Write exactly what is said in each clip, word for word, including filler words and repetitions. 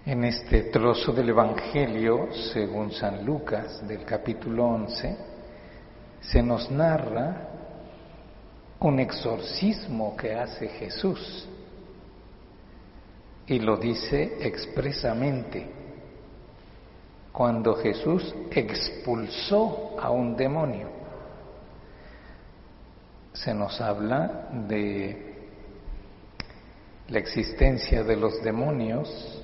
En este trozo del Evangelio, según San Lucas, del capítulo once, se nos narra un exorcismo que hace Jesús, y lo dice expresamente, cuando Jesús expulsó a un demonio. Se nos habla de la existencia de los demonios,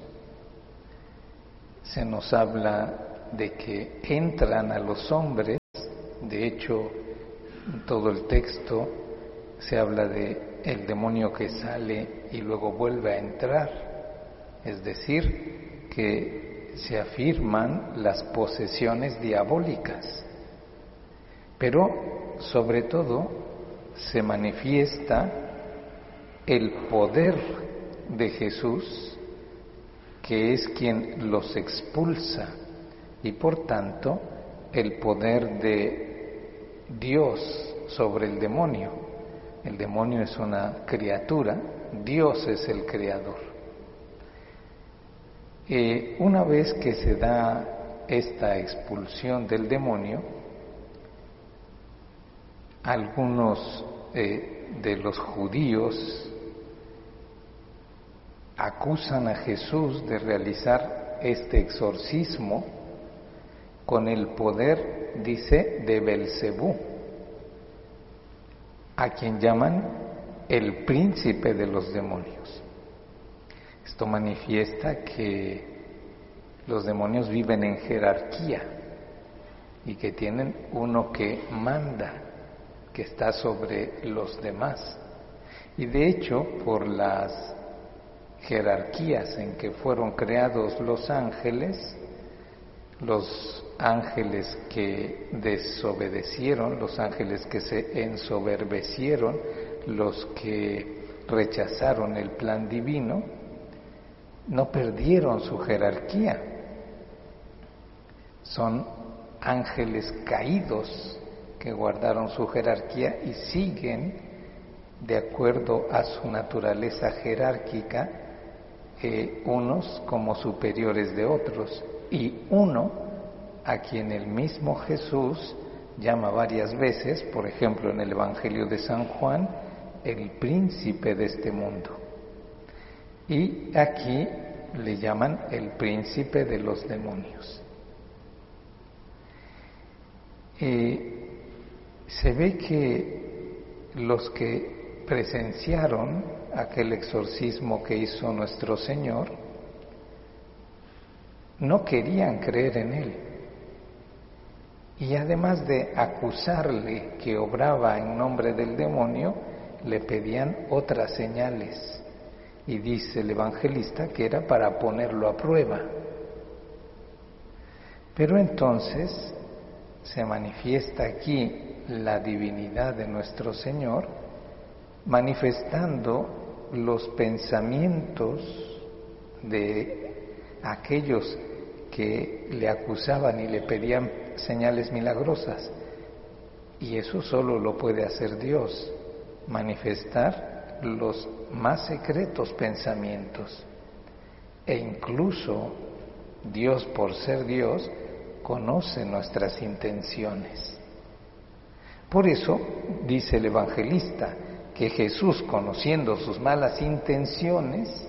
se nos habla de que entran a los hombres. De hecho, en todo el texto se habla de el demonio que sale y luego vuelve a entrar, es decir, que se afirman las posesiones diabólicas, pero sobre todo se manifiesta el poder de Jesús, que es quien los expulsa, y por tanto el poder de Dios sobre el demonio. El demonio es una criatura, Dios es el creador. Eh, una vez que se da esta expulsión del demonio, algunos eh, de los judíos acusan a Jesús de realizar este exorcismo con el poder, dice, de Belcebú, a quien llaman el príncipe de los demonios. Esto manifiesta que los demonios viven en jerarquía y que tienen uno que manda, que está sobre los demás. Y de hecho, por las jerarquías en que fueron creados los ángeles, los ángeles que desobedecieron, los ángeles que se ensoberbecieron, los que rechazaron el plan divino, no perdieron su jerarquía. Son ángeles caídos que guardaron su jerarquía y siguen de acuerdo a su naturaleza jerárquica, eh, unos como superiores de otros, y uno a quien el mismo Jesús llama varias veces, por ejemplo en el Evangelio de San Juan, el príncipe de este mundo, y aquí le llaman el príncipe de los demonios. Eh, se ve que los que presenciaron aquel exorcismo que hizo nuestro Señor no querían creer en Él, y además de acusarle que obraba en nombre del demonio, le pedían otras señales, y dice el evangelista que era para ponerlo a prueba. Pero entonces se manifiesta aquí la divinidad de nuestro Señor, manifestando los pensamientos de aquellos que le acusaban y le pedían señales milagrosas. Y eso solo lo puede hacer Dios, manifestar los más secretos pensamientos. E incluso Dios, por ser Dios, conoce nuestras intenciones. Por eso dice el evangelista que Jesús, conociendo sus malas intenciones,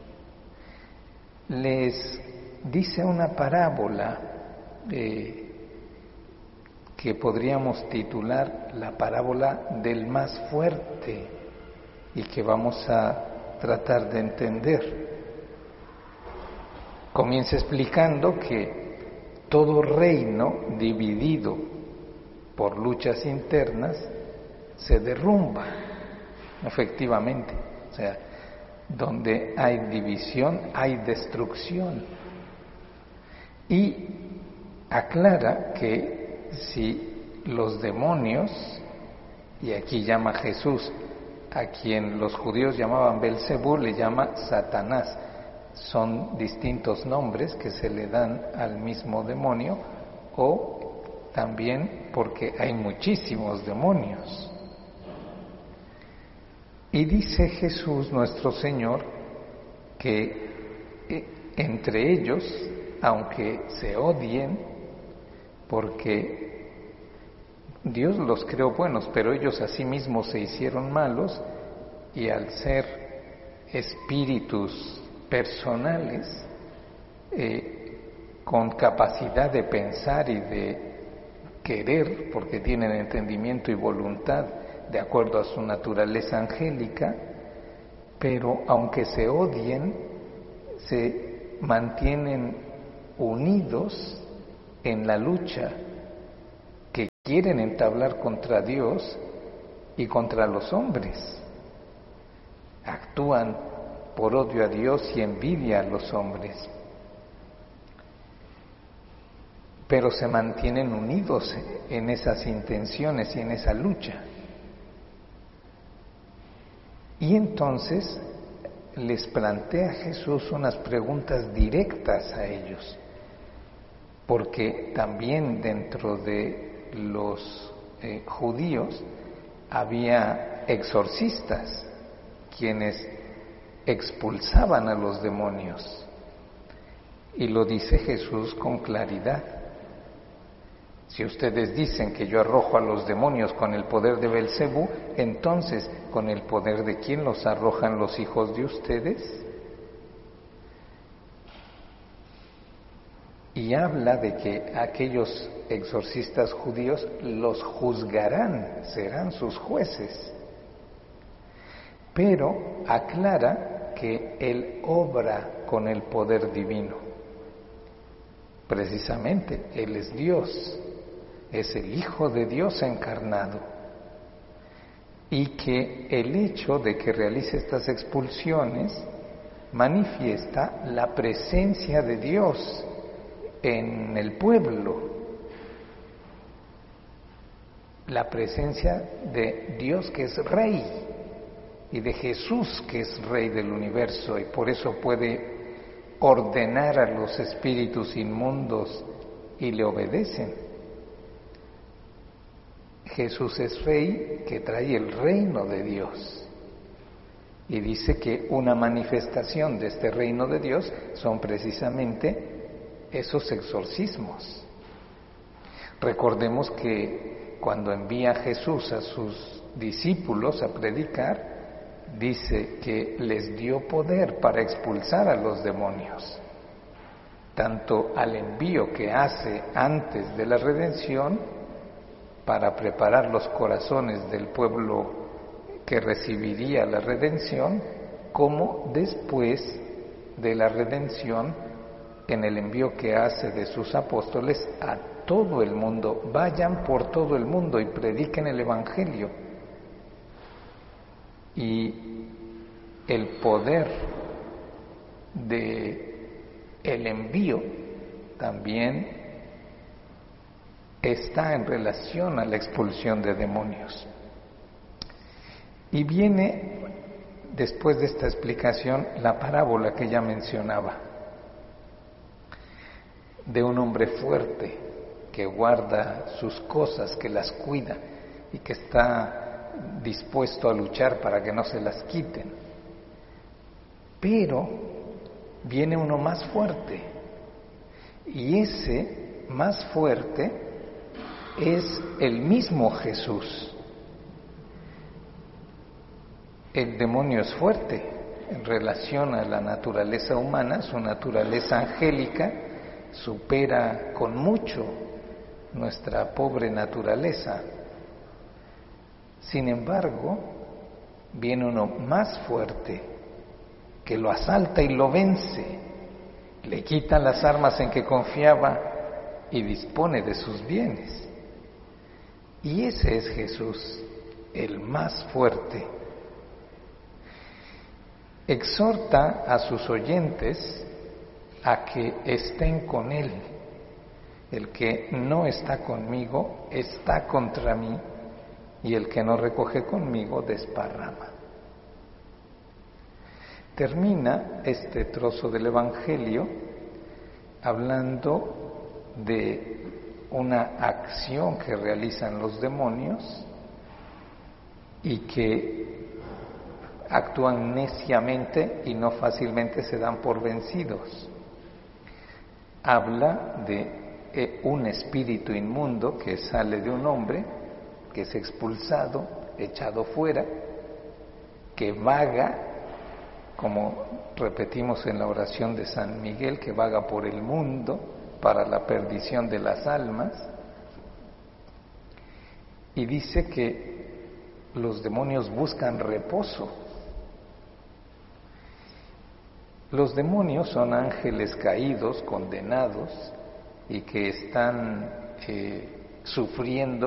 les dice una parábola eh, que podríamos titular la parábola del más fuerte, y que vamos a tratar de entender. Comienza explicando que todo reino dividido por luchas internas se derrumba, efectivamente. O sea, donde hay división hay destrucción. Y aclara que si los demonios, y aquí llama Jesús a quien los judíos llamaban Belcebú, le llama Satanás. Son distintos nombres que se le dan al mismo demonio, o también porque hay muchísimos demonios. Y dice Jesús nuestro Señor que entre ellos, aunque se odien, porque Dios los creó buenos, pero ellos asimismos se hicieron malos, y al ser espíritus personales, eh, con capacidad de pensar y de querer, porque tienen entendimiento y voluntad de acuerdo a su naturaleza angélica, pero aunque se odien, se mantienen unidos en la lucha que quieren entablar contra Dios y contra los hombres. Actúan por odio a Dios y envidia a los hombres, pero se mantienen unidos en esas intenciones y en esa lucha. Y entonces les plantea Jesús unas preguntas directas a ellos, porque también dentro de los eh, judíos había exorcistas, quienes expulsaban a los demonios, y lo dice Jesús con claridad. Si ustedes dicen que yo arrojo a los demonios con el poder de Belcebú, entonces, ¿con el poder de quién los arrojan los hijos de ustedes? Y habla de que aquellos exorcistas judíos los juzgarán, serán sus jueces. Pero aclara que Él obra con el poder divino. Precisamente, Él es Dios, es el Hijo de Dios encarnado. Y que el hecho de que realice estas expulsiones manifiesta la presencia de Dios en el pueblo, la presencia de Dios que es Rey y de Jesús que es Rey del universo, y por eso puede ordenar a los espíritus inmundos y le obedecen. Jesús es Rey que trae el reino de Dios, y dice que una manifestación de este reino de Dios son precisamente esos exorcismos. Recordemos que cuando envía Jesús a sus discípulos a predicar, dice que les dio poder para expulsar a los demonios, tanto al envío que hace antes de la redención para preparar los corazones del pueblo que recibiría la redención, como después de la redención en el envío que hace de sus apóstoles a todo el mundo. Vayan por todo el mundo y prediquen el Evangelio. Y el poder de el envío también está en relación a la expulsión de demonios. Y viene, después de esta explicación, la parábola que ya mencionaba, de un hombre fuerte que guarda sus cosas, que las cuida y que está dispuesto a luchar para que no se las quiten. Pero viene uno más fuerte, y ese más fuerte es el mismo Jesús. El demonio es fuerte en relación a la naturaleza humana, su naturaleza angélica supera con mucho nuestra pobre naturaleza. Sin embargo, viene uno más fuerte que lo asalta y lo vence, le quita las armas en que confiaba y dispone de sus bienes. Y ese es Jesús, el más fuerte. Exhorta a sus oyentes a que estén con Él. El que no está conmigo está contra mí, y el que no recoge conmigo desparrama. Termina este trozo del Evangelio hablando de una acción que realizan los demonios y que actúan neciamente y no fácilmente se dan por vencidos. habla de un espíritu inmundo que sale de un hombre, que es expulsado, echado fuera, que vaga, como repetimos en la oración de San Miguel, que vaga por el mundo para la perdición de las almas, y dice que los demonios buscan reposo. Los demonios son ángeles caídos, condenados, y que están eh, sufriendo